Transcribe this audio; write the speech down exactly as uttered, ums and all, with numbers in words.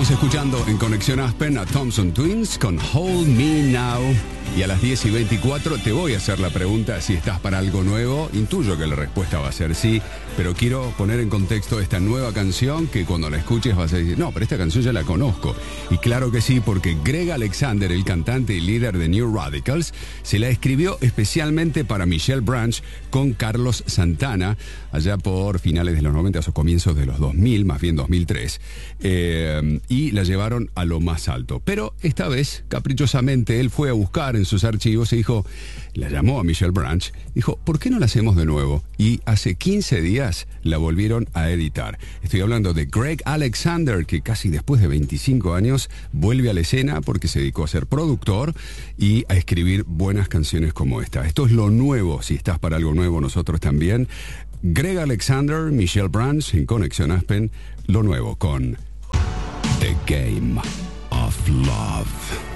Estamos escuchando en Conexión Aspen a Thompson Twins con Hold Me Now. Y a las diez y veinticuatro te voy a hacer la pregunta si estás para algo nuevo. Intuyo que la respuesta va a ser sí, pero quiero poner en contexto esta nueva canción que cuando la escuches vas a decir, no, pero esta canción ya la conozco. Y claro que sí, porque Greg Alexander, el cantante y líder de New Radicals, se la escribió especialmente para Michelle Branch con Carlos Santana, allá por finales de los noventa o comienzos de los dos mil, más bien dos mil tres. Eh, y la llevaron a lo más alto. Pero esta vez, caprichosamente, él fue a buscar en sus archivos y dijo, la llamó a Michelle Branch, dijo, ¿por qué no la hacemos de nuevo? Y hace quince días la volvieron a editar. Estoy hablando de Greg Alexander, que casi después de veinticinco años vuelve a la escena porque se dedicó a ser productor y a escribir buenas canciones como esta. Esto es lo nuevo, si estás para algo nuevo, nosotros también. Greg Alexander, Michelle Branch en Conexión Aspen, lo nuevo con The Game of Love.